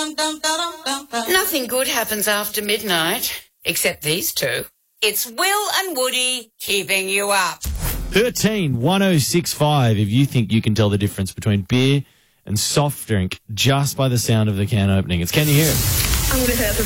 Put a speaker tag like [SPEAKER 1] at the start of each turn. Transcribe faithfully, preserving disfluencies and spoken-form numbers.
[SPEAKER 1] Nothing good happens after midnight, except these two. It's Will and Woody keeping you up.
[SPEAKER 2] thirteen one oh six five if you think you can tell the difference between beer and soft drink just by the sound of the can opening. It's Can You Hear It?
[SPEAKER 3] I'm going to say that's a